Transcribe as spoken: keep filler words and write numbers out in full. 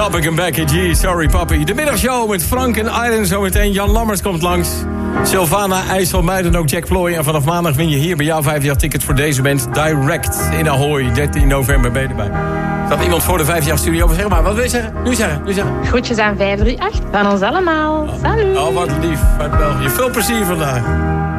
Topic en Becky G, Sorry Papi. De middagshow met Frank en Iron zometeen. Jan Lammers komt langs. Sylvana, IJsselmuiden en ook Jack Ploy. En vanaf maandag win je hier bij jou vijf jaar tickets voor deze band. Direct in Ahoy, dertien november ben je erbij. Staat iemand voor de vijf jaar studio? Zeg maar, wat wil je zeggen? Nu zeggen, nu zeggen. Groetjes aan vijf drie acht van ons allemaal. Salut. Oh, wat lief uit België. Veel plezier vandaag.